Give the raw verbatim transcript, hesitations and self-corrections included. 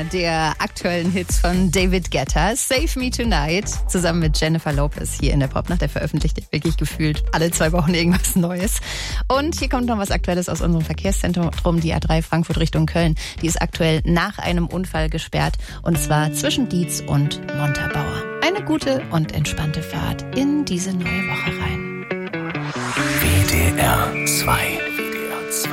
der aktuellen Hits von David Guetta. Save Me Tonight, zusammen mit Jennifer Lopez hier in der Popnacht. Der veröffentlicht wirklich gefühlt alle zwei Wochen irgendwas Neues. Und hier kommt noch was Aktuelles aus unserem Verkehrszentrum. Die A drei Frankfurt Richtung Köln. Die ist aktuell nach einem Unfall gesperrt. Und zwar zwischen Dietz und Montabaur. Eine gute und entspannte Fahrt in diese neue Woche rein. W D R zwei